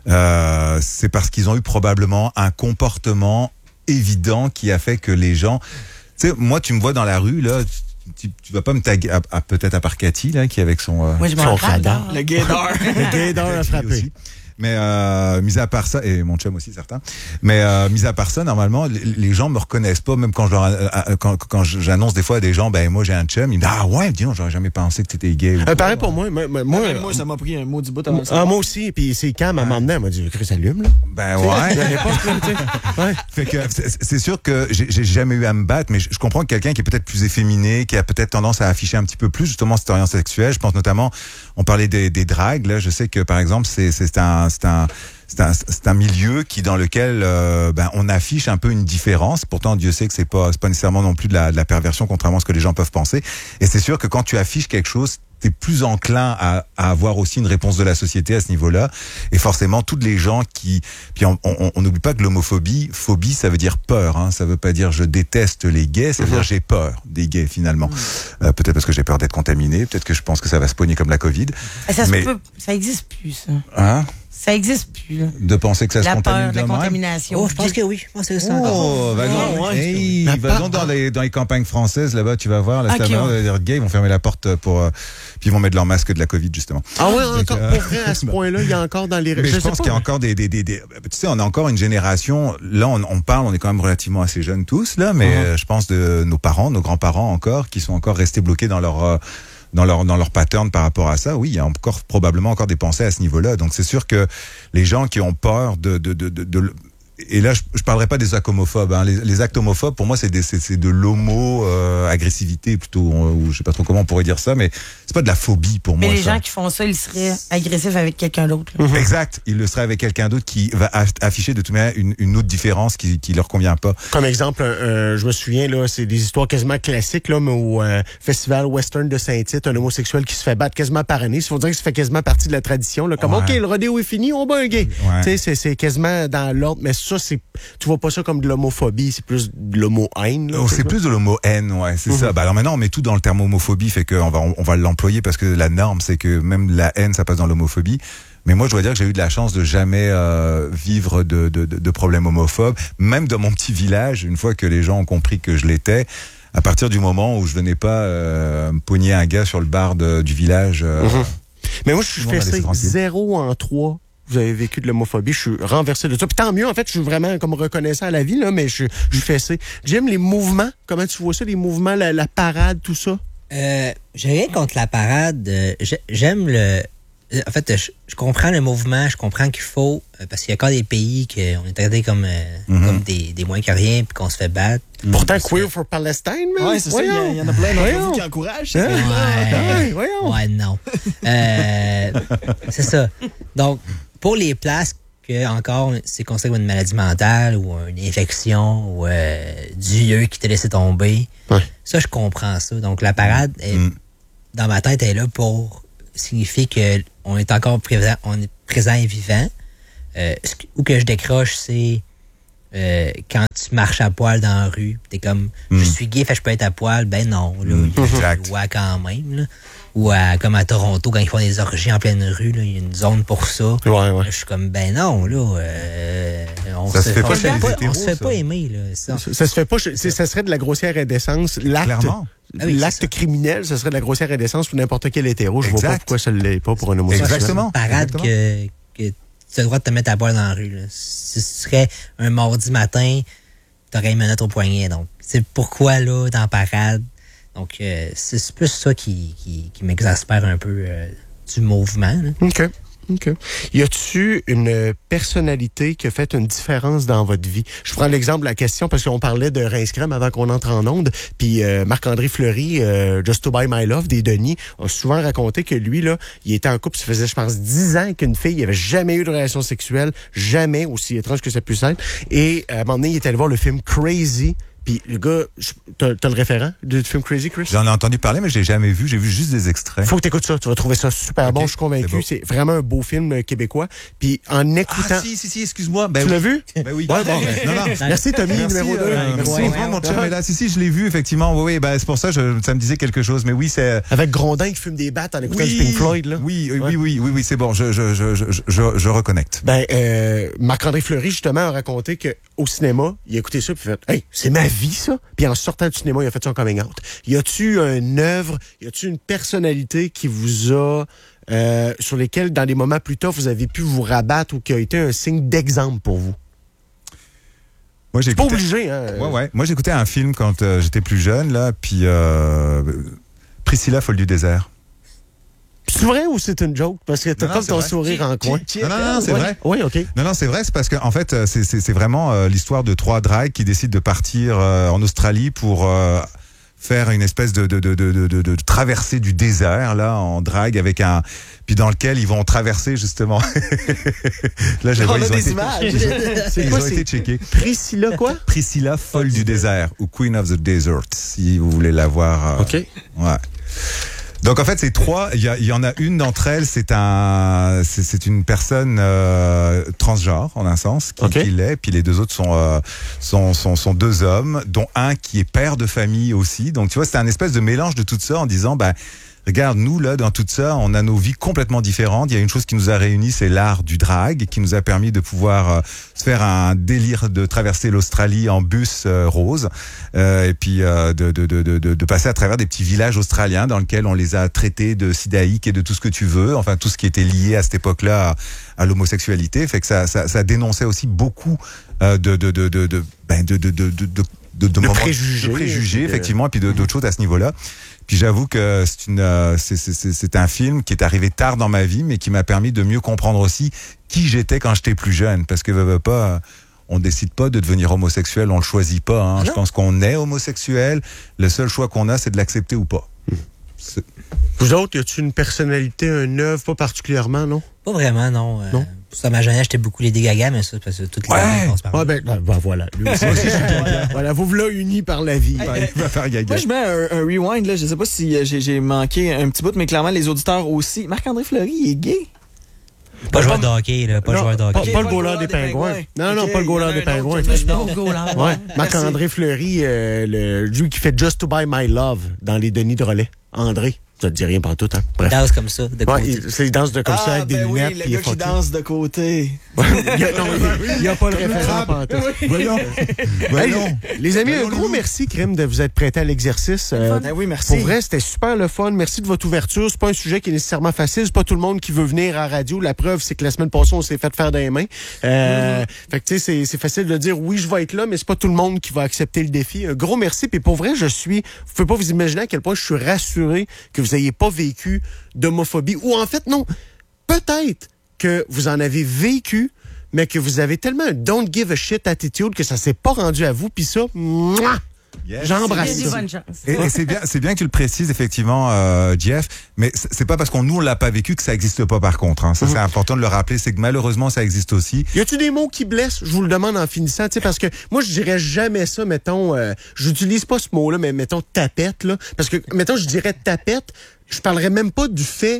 Speaker 4: euh, c'est parce qu'ils ont eu probablement un comportement évident qui a fait que les gens. Tu sais, moi, tu me vois dans la rue là. Tu, tu vas pas me taguer, à, à- peut-être à part Cathy là, qui est avec son. euh,
Speaker 5: Moi, je
Speaker 2: Son
Speaker 5: m'en
Speaker 2: radar.
Speaker 5: radar.
Speaker 1: Le gaydar.
Speaker 2: Le gaydar a
Speaker 4: Cathy
Speaker 2: frappé.
Speaker 4: aussi. Mais euh, mis à part ça, et mon chum aussi certain, mais euh, mis à part ça, normalement, les, les gens me reconnaissent pas, même quand je leur, euh, euh, quand, quand j'annonce des fois à des gens, ben moi j'ai un chum, ils me disent ah ouais, dis donc, j'aurais jamais pensé que t'étais gay. ou
Speaker 2: Euh,
Speaker 4: quoi.
Speaker 2: pareil pour moi. Moi, moi,
Speaker 1: Moi,
Speaker 2: moi,
Speaker 1: même moi, ça m'a pris un mot du bout avant ça.
Speaker 2: ah, moi aussi. Puis c'est Cam, à m'emmener, elle m'a dit, Chris, allume, là.
Speaker 4: Ben ouais.
Speaker 2: À l'époque, là, tu sais. Ouais.
Speaker 4: Fait que c'est c'est sûr que j'ai j'ai jamais eu à me battre, mais je, je comprends que quelqu'un qui est peut-être plus efféminé, qui a peut-être tendance à afficher un petit peu plus justement cette orientation sexuelle. Je pense notamment, on parlait des, des dragues. Là, je sais que par exemple, c'est c'est un c'est un c'est un c'est un milieu qui dans lequel euh, ben on affiche un peu une différence. Pourtant, Dieu sait que c'est pas c'est pas nécessairement non plus de la, de la perversion, contrairement à ce que les gens peuvent penser. Et c'est sûr que quand tu affiches quelque chose, t'es plus enclin à, à avoir aussi une réponse de la société à ce niveau-là. Et forcément, toutes les gens qui... Puis on on- on n'oublie pas que l'homophobie, phobie, ça veut dire peur. Hein. Ça veut pas dire je déteste les gays, ça veut dire j'ai peur des gays finalement. Euh, peut-être parce que j'ai peur d'être contaminé, peut-être que je pense que ça va se pogner comme la Covid.
Speaker 5: Ah, ça, se
Speaker 4: Mais-
Speaker 5: peut, ça existe plus, ça.
Speaker 4: Hein?
Speaker 5: Ça existe plus, là.
Speaker 4: De penser que ça se
Speaker 5: La
Speaker 4: contamine
Speaker 5: peur,
Speaker 4: de
Speaker 5: la
Speaker 4: même.
Speaker 5: contamination.
Speaker 3: Oh, je pense que oui. Je pense que c'est ça encore.
Speaker 4: Oh, va donc,
Speaker 1: Oh, ouais.
Speaker 4: hey, va donc dans les, dans les campagnes françaises, là-bas, tu vas voir, là,
Speaker 5: Ok,
Speaker 4: c'est la
Speaker 5: ouais.
Speaker 4: manière de dire gay, ils vont fermer la porte pour, euh, puis ils vont mettre leur masque de la Covid, justement.
Speaker 2: Ah ouais,
Speaker 4: Donc,
Speaker 2: encore,
Speaker 4: euh,
Speaker 2: pour vrai, à ce point-là, il y a encore dans les...
Speaker 4: Mais je,
Speaker 2: sais
Speaker 4: pense
Speaker 2: pas.
Speaker 4: qu'il y a encore des, des, des, des- tu sais, on a encore une génération. Là, on, on parle, on est quand même relativement assez jeunes tous là, mais
Speaker 2: Mhm.
Speaker 4: euh, je pense de nos parents, nos grands-parents encore, qui sont encore restés bloqués dans leur euh, dans leur dans leur pattern par rapport à ça. Oui, il y a encore probablement encore des pensées à ce niveau-là. Donc c'est sûr que les gens qui ont peur de de de, de, de et là, je, je parlerai pas des actes homophobes. Hein. Les, les actes homophobes, pour moi, c'est des- c'est c'est de l'homo-agressivité plutôt, euh, ou je sais pas trop comment on pourrait dire ça, mais c'est pas de la phobie pour
Speaker 5: Mais
Speaker 4: moi.
Speaker 5: les
Speaker 4: ça.
Speaker 5: gens qui font ça, ils seraient agressifs avec quelqu'un d'autre. là.
Speaker 4: Exact. Il le serait avec quelqu'un d'autre qui va aff- afficher de toute manière une, une autre différence qui, qui leur convient pas.
Speaker 2: Comme exemple, euh, je me souviens, là, c'est des histoires quasiment classiques, là, mais au euh, Festival Western de Saint-Tite, un homosexuel qui se fait battre quasiment par année. Il faut dire que ça fait quasiment partie de la tradition. Là, comme,
Speaker 4: Ouais.
Speaker 2: OK, le rodéo est fini, on bat un gay.
Speaker 4: Ouais.
Speaker 2: Tu sais, c'est- c'est quasiment dans l'ordre. Mais ça, c'est, tu vois pas ça comme de l'homophobie, c'est plus de l'homo-haine. là,
Speaker 4: Oh, c'est
Speaker 2: ça.
Speaker 4: plus de l'homo-haine, ouais, c'est ça. Bah alors maintenant on met tout dans le terme homophobie, fait qu'on va on, on va l'employer parce que la norme c'est que même la haine ça passe dans l'homophobie. Mais moi je dois dire que j'ai eu de la chance de jamais euh, vivre de, de, de, de problèmes homophobes, même dans mon petit village. Une fois que les gens ont compris que je l'étais, à partir du moment où je venais pas euh, me pogner un gars sur le bar de- du village. euh,
Speaker 2: Mhm. Mais moi, je suis
Speaker 4: Tout le monde a
Speaker 2: fessé
Speaker 4: laissé tranquille.
Speaker 2: zéro en trois. Vous avez vécu de l'homophobie. Je suis renversé de ça. Puis tant mieux, en fait, je suis vraiment comme reconnaissant à la vie, là, mais je, je suis fessé. Jim, les mouvements, comment tu vois ça, les mouvements, la, la parade, tout ça?
Speaker 3: Euh, j'ai rien contre la parade. Euh, j'ai- J'aime le... En fait, je, je comprends le mouvement, je comprends qu'il faut... euh, Parce qu'il y a encore des pays qu'on est traités comme, euh,
Speaker 4: Mhm.
Speaker 3: comme des, des moins que rien puis qu'on se fait battre.
Speaker 2: Pourtant,
Speaker 3: Parce que-
Speaker 2: Queer for Palestine, man.
Speaker 1: Ouais, c'est ça. Il y, a- il y en a plein d'entre
Speaker 2: Voyons.
Speaker 1: vous qui encouragent. c'est
Speaker 2: Hein?
Speaker 1: ça.
Speaker 3: Ouais,
Speaker 2: Ouais, voyons.
Speaker 3: ouais, non. Euh, c'est ça. Donc, pour les places que encore c'est considéré comme une maladie mentale ou une infection ou euh, Dieu qui t'a laissé tomber,
Speaker 2: Ouais.
Speaker 3: ça, je comprends ça. Donc, la parade, est,
Speaker 4: Mm.
Speaker 3: dans ma tête, elle est là pour signifie que on est encore présent, on est présent et vivant. Euh, ce que- où que je décroche, c'est euh, quand tu marches à poil dans la rue, t'es comme,
Speaker 4: Mm.
Speaker 3: je suis gay, fait que je peux être à poil. Ben non, là,
Speaker 4: Mm.
Speaker 3: il y a
Speaker 4: Exact.
Speaker 3: une loi quand même. Là. Ou à, comme à Toronto, quand ils font des orgies en pleine rue, là, il y a une zone pour ça.
Speaker 2: Ouais, ouais.
Speaker 3: Là, je suis comme, ben non, là, euh, on
Speaker 4: Ça se fait pas
Speaker 3: on
Speaker 4: chez les
Speaker 3: pas,
Speaker 4: hétéros,
Speaker 3: on se fait
Speaker 4: ça.
Speaker 3: pas aimer, là. Ça.
Speaker 2: Ça, ça se fait pas. c'est- Ça serait de la grossière indécence. L'acte,
Speaker 4: Clairement.
Speaker 3: Ah oui, c'est
Speaker 2: l'acte
Speaker 3: ça.
Speaker 2: criminel, ça serait de la grossière indécence pour n'importe quel hétéro. Je vois pas
Speaker 4: Exact.
Speaker 2: pourquoi ça ne l'est pas pour un homosexuel.
Speaker 4: Exactement.
Speaker 3: Parade
Speaker 4: Exactement.
Speaker 3: que, que tu as le droit de te mettre à poil dans la rue. Là. Si ce serait un mardi matin, t'aurais une menotte au poignet. Donc, c'est pourquoi, là, dans la parade. Donc, euh, c'est c'est plus ça qui, qui, qui m'exaspère un peu euh, du mouvement. Là.
Speaker 2: OK. OK. Y a-tu une personnalité qui a fait une différence dans votre vie? Je prends l'exemple de la question parce qu'on parlait de Rince Crème avant qu'on entre en onde. Puis euh, Marc-André Fleury, euh, Just to Buy My Love, des Denis, a souvent raconté que lui, là, il était en couple, ça faisait, je pense, dix ans qu'une fille, il avait jamais eu de relation sexuelle, jamais, aussi étrange que ça puisse être. Et à un moment donné, il est allé voir le film Crazy. Puis le gars, je- t'as, t'as le référent du film Crazy, Chris?
Speaker 4: J'en ai entendu parler, mais je l'ai jamais vu. J'ai vu juste des extraits.
Speaker 2: Faut que t'écoutes ça, tu vas trouver ça super bon,
Speaker 4: Ok,
Speaker 2: je suis convaincu.
Speaker 4: c'est beau.
Speaker 2: C'est vraiment un beau film euh, québécois. Puis en écoutant...
Speaker 4: Ah si, si, si, excuse-moi. Ben
Speaker 2: Tu
Speaker 4: oui.
Speaker 2: l'as vu?
Speaker 4: Ben oui.
Speaker 2: Ouais, bon, ben,
Speaker 4: non, non.
Speaker 2: Merci Tommy,
Speaker 4: Merci,
Speaker 2: numéro deux.
Speaker 4: euh, merci
Speaker 3: Ouais,
Speaker 4: beaucoup,
Speaker 3: ouais,
Speaker 4: mon
Speaker 2: ouais.
Speaker 4: chum est là. Si, si, je l'ai vu, effectivement. Oui, oui, ben, c'est pour ça, je, ça me disait quelque chose. Mais oui, c'est...
Speaker 2: Avec Grondin qui fume des battes en écoutant du Pink Floyd, là.
Speaker 4: Oui, oui,
Speaker 2: Ouais.
Speaker 4: oui, oui, oui, oui, c'est bon. Je, je, je, je, je, je reconnecte.
Speaker 2: Ben, euh, Marc-André Fleury, justement, a raconté qu'au cinéma, il a écouté ça, puis il a fait « Hey, c'est ma vie, ça! » Puis en sortant du cinéma, il a fait son coming out. Y a-tu une œuvre, y a-tu une personnalité qui vous a... Euh, sur lesquelles, dans des moments plus tard, vous avez pu vous rabattre ou qui a été un signe d'exemple pour vous?
Speaker 4: Moi, j'ai
Speaker 2: Pas
Speaker 4: écouté-
Speaker 2: obligé, hein?
Speaker 4: Ouais, ouais. Moi, j'écoutais un film quand euh, j'étais plus jeune, là, puis euh, Priscilla, folle du désert.
Speaker 2: C'est vrai ou c'est une joke? Parce que t'as
Speaker 4: Non, non,
Speaker 2: comme
Speaker 4: c'est
Speaker 2: ton
Speaker 4: vrai.
Speaker 2: sourire en coin.
Speaker 4: Non, non, non, c'est
Speaker 2: Ouais.
Speaker 4: vrai.
Speaker 2: Oui, OK.
Speaker 4: Non, non, c'est vrai, c'est parce que en fait, euh, c'est, c'est, c'est vraiment euh, l'histoire de trois drags qui décident de partir euh, en Australie pour euh, faire une espèce de, de, de, de, de, de, de traversée du désert, là, en drague, avec un... Puis dans lequel ils vont traverser, justement... là, j'ai
Speaker 1: On
Speaker 4: ils
Speaker 1: a
Speaker 4: ont
Speaker 1: des
Speaker 4: été-
Speaker 1: images.
Speaker 2: C'est
Speaker 4: Ils
Speaker 2: quoi,
Speaker 4: ont
Speaker 2: c'est
Speaker 4: été checkés.
Speaker 2: Priscilla, quoi?
Speaker 4: Priscilla, folle du désert, ou Queen of the Desert, si vous voulez la voir. euh,
Speaker 2: OK.
Speaker 4: Ouais. Donc en fait, c'est trois. Il y, a- il y en a une d'entre elles, c'est un, c'est, c'est une personne euh, transgenre en un sens qui,
Speaker 2: Ok.
Speaker 4: qui l'est. Puis les deux autres sont, euh, sont sont sont deux hommes, dont un qui est père de famille aussi. Donc tu vois, c'est un espèce de mélange de tout ça en disant, bah regarde, nous là, dans tout ça, on a nos vies complètement différentes. Il y a une chose qui nous a réunis, c'est l'art du drag, qui nous a permis de pouvoir euh, se faire un délire de traverser l'Australie en bus euh, rose, euh, et puis euh, de, de, de, de, de passer à travers des petits villages australiens dans lesquels on les a traités de sidaïques et de tout ce que tu veux, enfin tout ce qui était lié à cette époque-là à, à l'homosexualité, fait que ça, ça, ça dénonçait aussi beaucoup euh, de, de, de, de, de, ben de, de, de, de, de, de, de moments-
Speaker 2: préjugés.
Speaker 4: de préjugés,
Speaker 2: Euh,
Speaker 4: effectivement, et puis de- d'autres choses à ce niveau-là. Puis j'avoue que c'est une, euh, c'est, c'est, c'est, c'est un film qui est arrivé tard dans ma vie, mais qui m'a permis de mieux comprendre aussi qui j'étais quand j'étais plus jeune. Parce que, veux, veux pas, euh, on décide pas de devenir homosexuel, on le choisit pas. Hein. Je pense qu'on est homosexuel. Le seul choix qu'on a, c'est de l'accepter ou pas. C'est-
Speaker 2: Vous autres, y a-tu une personnalité, une œuvre, pas particulièrement, non?
Speaker 3: Pas vraiment, non. Euh,
Speaker 2: Non?
Speaker 3: Ça, ma jeunesse, j'étais beaucoup les Gaga, mais ça, parce que toutes les
Speaker 4: Ouais.
Speaker 3: années, on se parle.
Speaker 2: Ah ben, ben, ben, voilà. Lui aussi, voilà, vous voilà unis par la vie.
Speaker 4: Il va faire gaga.
Speaker 1: Moi, je mets un, un rewind, là. Je sais pas si euh, j'ai, j'ai manqué un petit bout, mais clairement, les auditeurs aussi. Marc-André Fleury, il est gay.
Speaker 3: Pas joueur de hockey, là. Pas
Speaker 2: Non,
Speaker 3: joueur de
Speaker 2: pas,
Speaker 3: hockey.
Speaker 2: pas le
Speaker 1: Ok,
Speaker 2: goaler des pingouins. Non, non,
Speaker 1: Ok,
Speaker 2: pas le goaler
Speaker 1: il y en a
Speaker 2: des
Speaker 1: un
Speaker 2: pingouins.
Speaker 1: autre,
Speaker 5: Pas
Speaker 1: Non.
Speaker 5: au goaler.
Speaker 2: Ouais, Marc-André Fleury, euh, le, lui qui fait Just to Buy My Love dans les Denis de relais. André, ça te dit rien pantoute, hein? Bref.
Speaker 3: Danse comme ça, de
Speaker 2: Ouais,
Speaker 3: côté.
Speaker 2: il, c'est- il danse de comme ça
Speaker 1: Ah,
Speaker 2: avec des
Speaker 1: ben oui,
Speaker 2: lunettes.
Speaker 1: le
Speaker 2: puis il est
Speaker 1: gars qui
Speaker 2: fucké.
Speaker 1: danse de côté.
Speaker 2: il y a, non, il y a pas le référent pantoute.
Speaker 4: Voyons.
Speaker 2: Hey,
Speaker 4: Voyons.
Speaker 2: les amis, un
Speaker 4: Voyons,
Speaker 2: gros
Speaker 4: Louis.
Speaker 2: merci, Crème, de vous être prêté à l'exercice. Euh,
Speaker 1: Ben oui, merci.
Speaker 2: Pour vrai, c'était super le fun. Merci de votre ouverture. C'est pas un sujet qui est nécessairement facile. C'est pas tout le monde qui veut venir à la radio. La preuve, c'est que la semaine passée, on s'est fait faire des mains. Euh, Fait que, tu sais, c'est- c'est facile de dire oui, je vais être là, mais c'est pas tout le monde qui va accepter le défi. Un gros merci. Puis pour vrai, je suis, vous pouvez pas vous imaginer à quel point je suis rassuré que vous ayez pas vécu d'homophobie. Ou en fait, non, peut-être que vous en avez vécu, mais que vous avez tellement un don't give a shit attitude que ça s'est pas rendu à vous. Puis ça, mouah,
Speaker 4: Yes.
Speaker 2: j'embrasse
Speaker 5: Il y a des
Speaker 2: ça.
Speaker 5: bonnes chances.
Speaker 4: Et, et c'est bien, c'est bien que tu le précises effectivement, euh, Jeff. Mais c'est c'est pas parce qu'on nous on l'a pas vécu que ça existe pas. Par contre, hein. Ça c'est important de le rappeler, c'est que malheureusement ça existe aussi.
Speaker 2: Y a-tu des mots qui blessent? Je vous le demande en finissant, tu sais, parce que moi, je dirais jamais ça, mettons, euh, j'utilise pas ce mot-là, mais mettons tapette, là. Parce que, mettons, je dirais tapette, je parlerais même pas du fait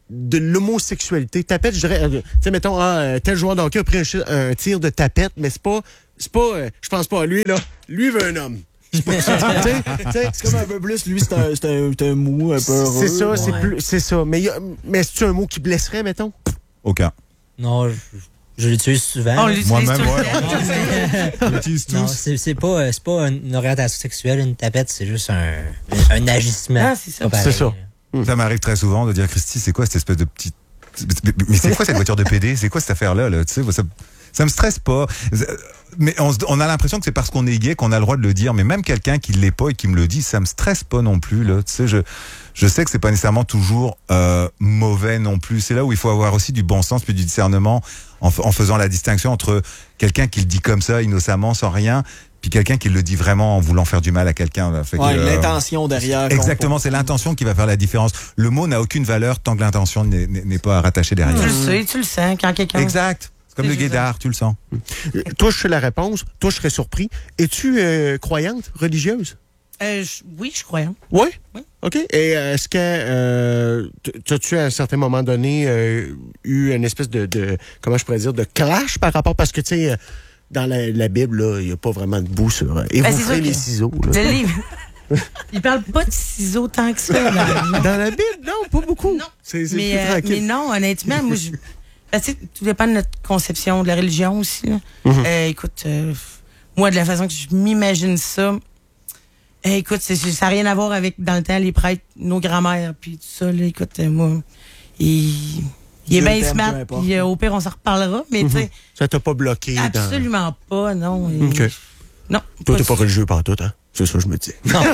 Speaker 2: de l'homosexualité. Tapette, je dirais, euh, tu sais, mettons, ah, euh, tel joueur de hockey a pris un, chi- un tir de tapette, mais c'est pas, c'est pas, euh, je pense pas à lui, là. Lui veut un homme. C'est pas ça, tu sais, tu sais,
Speaker 1: C'est comme un peu plus, lui, c'est un, c'est un, c'est un mou, un peu heureux.
Speaker 2: c'est ça, c'est
Speaker 3: Ouais.
Speaker 2: plus, c'est ça. Mais, il y a- mais c'est-tu un mot qui blesserait, mettons?
Speaker 4: Aucun.
Speaker 3: Non, je, je l'utilise souvent.
Speaker 5: On
Speaker 3: là.
Speaker 5: l'utilise
Speaker 4: Moi-même,
Speaker 5: tout le
Speaker 4: ouais.
Speaker 5: temps.
Speaker 4: On l'utilise
Speaker 3: Non,
Speaker 4: tous.
Speaker 3: c'est c'est pas, euh, c'est pas une orientation sexuelle, une tapette, c'est juste un, un agissement.
Speaker 5: Ah, c'est ça.
Speaker 3: Pas pareil.
Speaker 2: C'est ça.
Speaker 4: Ça m'arrive très souvent de dire, Christy, c'est quoi cette espèce de petite... Mais c'est quoi cette voiture de P D? C'est quoi cette affaire-là? Là? Tu sais, ça, ça me stresse pas. Mais on, se- on a l'impression que c'est parce qu'on est gay qu'on a le droit de le dire. Mais même quelqu'un qui l'est pas et qui me le dit, ça me stresse pas non plus. Là. Tu sais, je, je sais que c'est pas nécessairement toujours euh, mauvais non plus. C'est là où il faut avoir aussi du bon sens puis du discernement en, f- en faisant la distinction entre quelqu'un qui le dit comme ça, innocemment, sans rien, puis quelqu'un qui le dit vraiment en voulant faire du mal à quelqu'un. Là. Fait que,
Speaker 1: Ouais,
Speaker 4: euh,
Speaker 1: l'intention derrière.
Speaker 4: Exactement, c'est l'intention qui va faire la différence. Le mot n'a aucune valeur tant que l'intention n'est- n'est n'est pas rattachée derrière.
Speaker 5: Tu le sais, tu le sens quand quelqu'un.
Speaker 4: Exact. C'est comme
Speaker 5: C'est
Speaker 4: le
Speaker 5: juste
Speaker 4: guédard, tu le sens.
Speaker 2: Euh, Toi, je sais la réponse. Toi, je serais surpris. Es-tu euh, croyante, religieuse?
Speaker 5: Euh, je- oui, je crois. hein.
Speaker 2: Oui?
Speaker 5: Oui.
Speaker 2: OK. Et euh, est-ce que euh, t- as-tu à un certain moment donné euh, eu une espèce de, de, comment je pourrais dire, de clash par rapport, parce que, tu sais, euh, dans la, la Bible, là, il n'y a pas vraiment de bout sur... euh, et
Speaker 5: Ben,
Speaker 2: vous
Speaker 5: c'est
Speaker 2: ferez
Speaker 5: sûr
Speaker 2: les
Speaker 5: que-
Speaker 2: ciseaux. Là.
Speaker 5: Le livre. Il parle pas de ciseaux tant que ça. Là.
Speaker 2: Dans la Bible, non, pas beaucoup.
Speaker 5: Non.
Speaker 2: C'est c'est
Speaker 5: Mais,
Speaker 2: plus
Speaker 5: euh,
Speaker 2: tranquille.
Speaker 5: mais non, honnêtement, moi, je. Ben, tu sais, tout dépend de notre conception de la religion aussi. là.
Speaker 2: Mhm.
Speaker 5: Euh, écoute, euh, moi, de la façon que je m'imagine ça, euh, écoute, c'est- c'est- ça n'a rien à voir avec, dans le temps, les prêtres, nos grands-mères, puis tout ça. Là, écoute, euh, moi, il, il est
Speaker 1: Dieu
Speaker 5: bien
Speaker 1: t'aime,
Speaker 5: smart,
Speaker 1: peu importe.
Speaker 5: puis euh, au pire, on s'en reparlera, mais tu sais,
Speaker 2: Ça t'a pas bloqué dans...
Speaker 5: absolument pas, non. Et-
Speaker 2: OK.
Speaker 5: Non.
Speaker 2: Toi, t'es
Speaker 5: du
Speaker 2: pas
Speaker 5: tout.
Speaker 2: religieux pantoute, hein? C'est ça que je me dis.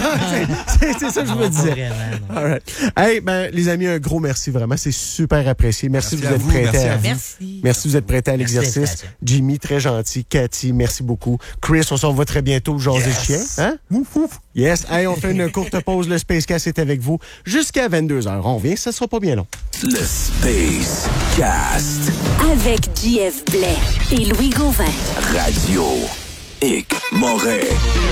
Speaker 2: c'est c'est ça que je
Speaker 3: Non,
Speaker 2: me
Speaker 3: pas
Speaker 2: disais.
Speaker 3: vraiment, non.
Speaker 2: All right. Hey, ben, les amis, un gros merci, vraiment. C'est super apprécié. Merci,
Speaker 4: Merci
Speaker 2: de
Speaker 4: à
Speaker 2: vous être
Speaker 4: vous,
Speaker 2: prêtés
Speaker 4: merci à
Speaker 2: à...
Speaker 4: vous.
Speaker 5: Merci.
Speaker 2: Merci de vous être prêtés à
Speaker 3: Merci de
Speaker 2: l'exercice.
Speaker 3: l'invitation.
Speaker 2: Jimmy, très gentil. Cathy, merci beaucoup. Chris, on se revoit très bientôt. Jaser
Speaker 4: Yes.
Speaker 2: chien. Hein? Yes. Hey, on fait une courte pause. Le Spacecast est avec vous jusqu'à vingt-deux heures. On revient, ça sera pas bien long.
Speaker 6: Le Space Cast.
Speaker 7: Avec J F Blais et Louis Gauvin.
Speaker 6: Radio X Moret.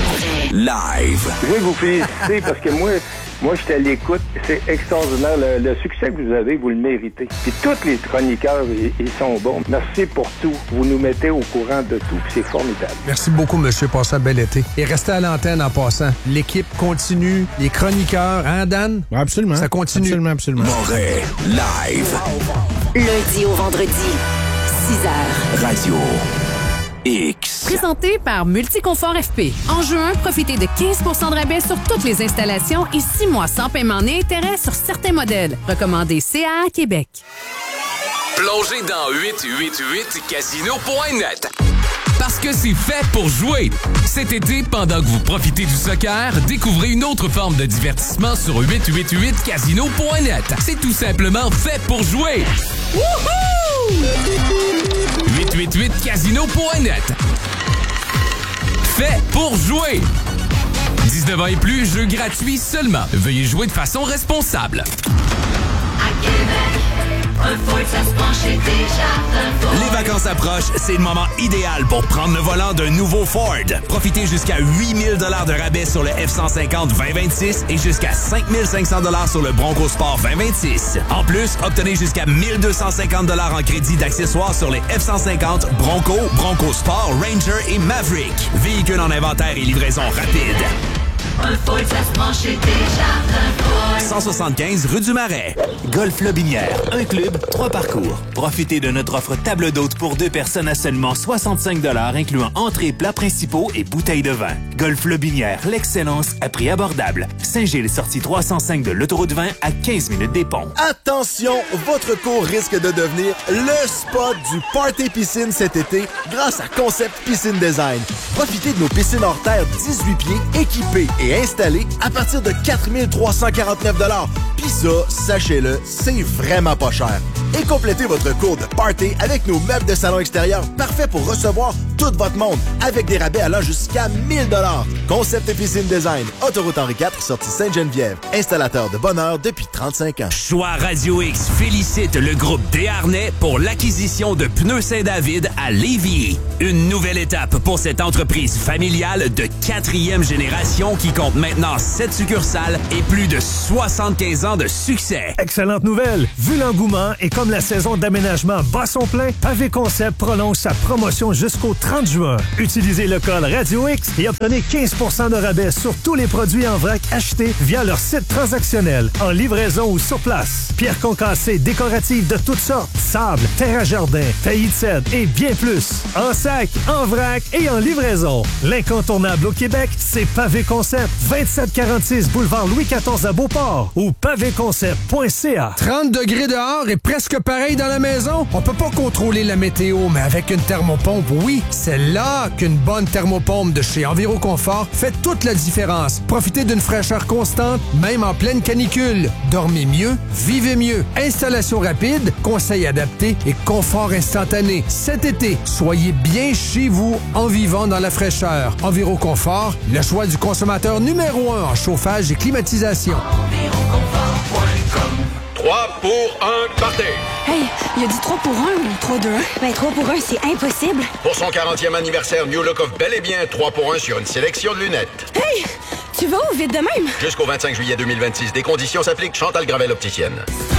Speaker 6: Live.
Speaker 8: Je veux vous féliciter parce que moi, moi, j'étais à l'écoute. C'est extraordinaire. Le, le succès que vous avez, vous le méritez. Puis tous les chroniqueurs, ils, ils sont bons. Merci pour tout. Vous nous mettez au courant de tout. Puis c'est formidable.
Speaker 9: Merci beaucoup, monsieur. Passez un bel été. Et restez à l'antenne en passant. L'équipe continue. Les chroniqueurs, hein, Dan?
Speaker 10: Absolument.
Speaker 9: Ça continue.
Speaker 10: Absolument, absolument.
Speaker 6: Moret. Live.
Speaker 7: Lundi au vendredi, six heures.
Speaker 6: Radio X.
Speaker 11: Présenté par Multiconfort F P. En juin, profitez de quinze pour cent de rabais sur toutes les installations et six mois sans paiement ni intérêt sur certains modèles. Recommandé C A A Québec.
Speaker 12: Plongez dans huit huit huit casino point net. Parce que c'est fait pour jouer. Cet été, pendant que vous profitez du soccer, découvrez une autre forme de divertissement sur huit huit huit casino point net. C'est tout simplement fait pour jouer. Wouhou! huit huit huit casino point net. Fait pour jouer. dix-neuf ans et plus, jeu gratuit seulement. Veuillez jouer de façon responsable.
Speaker 13: Les vacances approchent, c'est le moment idéal pour prendre le volant d'un nouveau Ford. Profitez jusqu'à huit mille dollars de rabais sur le F cent cinquante vingt vingt-six et jusqu'à cinq mille cinq cents dollars sur le Bronco Sport vingt vingt-six. En plus, obtenez jusqu'à mille deux cent cinquante dollars en crédit d'accessoires sur les F cent cinquante, Bronco, Bronco Sport, Ranger et Maverick. Véhicules en inventaire et livraison rapide.
Speaker 14: Un Ford, ça se mange chez Desjardins Ford.
Speaker 13: cent soixante-quinze rue du Marais. Golf Lobinière, un club, trois parcours. Profitez de notre offre table d'hôte pour deux personnes à seulement soixante-cinq dollars, incluant entrées, plats principaux et bouteilles de vin. Golf Lobinière, l'excellence à prix abordable. Saint-Gilles, sortie trois cent cinq de l'autoroute vingt à quinze minutes des ponts.
Speaker 15: Attention, votre cours risque de devenir le spot du party piscine cet été grâce à Concept Piscine Design. Profitez de nos piscines hors terre dix-huit pieds équipées et installées à partir de quatre mille trois cent quarante-neuf dollars. Pis ça, sachez-le, c'est vraiment pas cher. Et complétez votre cours de party avec nos meubles de salon extérieur parfaits pour recevoir tout votre monde avec des rabais allant jusqu'à mille dollars. Concept Piscine Design, autoroute Henri quatre, sortie Sainte-Geneviève. Installateur de bonheur depuis trente-cinq ans.
Speaker 13: Choix Radio X félicite le groupe Desharnais pour l'acquisition de Pneus Saint-David à Lévis. Une nouvelle étape pour cette entreprise familiale de quatrième génération qui compte maintenant sept succursales et plus de soixante-quinze ans de succès.
Speaker 10: Excellente nouvelle! Vu l'engouement et comme la saison d'aménagement bat son plein, Pavé Concept prolonge sa promotion jusqu'au trente juin. Utilisez le code Radio X et obtenez quinze pour cent de rabais sur tous les produits en vrac achetés via leur site transactionnel, en livraison ou sur place. Pierres concassées décoratives de toutes sortes, sable, terre à jardin, taillis de cèdre et bien plus. En sac, en vrac et en livraison. L'incontournable au Québec, c'est Pavé Concept. vingt-sept quarante-six boulevard Louis quatorze à Beauport ou pavé concept point c a.
Speaker 9: trente degrés dehors et presque pareil dans la maison? On peut pas contrôler la météo, mais avec une thermopompe, oui, c'est là qu'une bonne thermopompe de chez Enviroconfort fait toute la différence. Profitez d'une fraîcheur constante, même en pleine canicule. Dormez mieux, vivez mieux. Installation rapide, conseils adaptés et confort instantané. Cet été, soyez bien chez vous en vivant dans la fraîcheur. Enviroconfort, le choix du consommateur numéro un en chauffage et climatisation.
Speaker 16: trois pour un party.
Speaker 17: Hey, il a dit trois pour un ou trois deux un? Ben, trois pour un, c'est impossible.
Speaker 16: Pour son quarantième anniversaire, New Look offre bel et bien trois pour un sur une sélection de lunettes.
Speaker 17: Hey, tu vas où vite de même?
Speaker 16: Jusqu'au vingt-cinq juillet deux mille vingt-six, des conditions s'appliquent. Chantal Gravel, opticienne.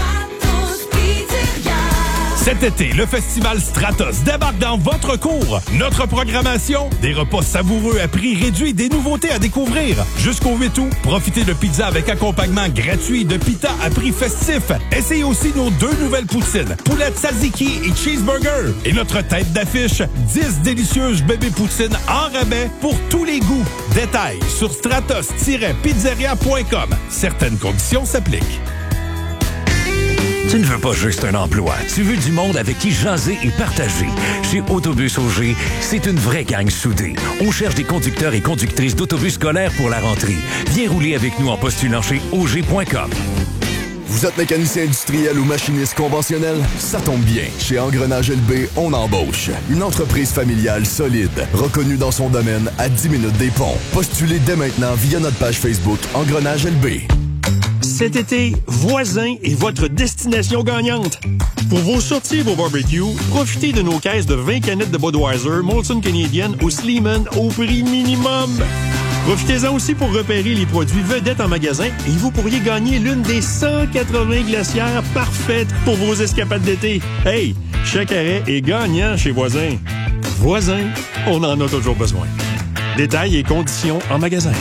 Speaker 18: Cet été, le festival Stratos débarque dans votre cour. Notre programmation, des repas savoureux à prix réduit, des nouveautés à découvrir. Jusqu'au huit août, profitez de pizza avec accompagnement gratuit de pita à prix festif. Essayez aussi nos deux nouvelles poutines, poulet tzatziki et cheeseburger. Et notre tête d'affiche, dix délicieuses bébés poutines en rabais pour tous les goûts. Détails sur stratos tiret pizzeria point com. Certaines conditions s'appliquent.
Speaker 19: Tu ne veux pas juste un emploi, tu veux du monde avec qui jaser et partager. Chez Autobus O G, c'est une vraie gang soudée. On cherche des conducteurs et conductrices d'autobus scolaires pour la rentrée. Viens rouler avec nous en postulant chez O G point com.
Speaker 15: Vous êtes mécanicien industriel ou machiniste conventionnel? Ça tombe bien. Chez Engrenage L B, on embauche. Une entreprise familiale solide, reconnue dans son domaine à dix minutes des ponts. Postulez dès maintenant via notre page Facebook Engrenage L B.
Speaker 20: Cet été, Voisin est votre destination gagnante. Pour vos sorties et vos barbecues, profitez de nos caisses de vingt canettes de Budweiser, Molson Canadian ou Sleeman au prix minimum. Profitez-en aussi pour repérer les produits vedettes en magasin et vous pourriez gagner l'une des cent quatre-vingts glacières parfaites pour vos escapades d'été. Hey, chaque arrêt est gagnant chez Voisin. Voisin, on en a toujours besoin. Détails et conditions en magasin.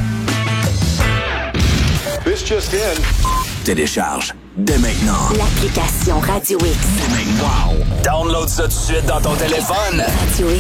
Speaker 6: This just in. Télécharge dès maintenant
Speaker 7: l'application Radio X.
Speaker 13: Wow! Download ça tout de suite dans ton téléphone.
Speaker 7: Radio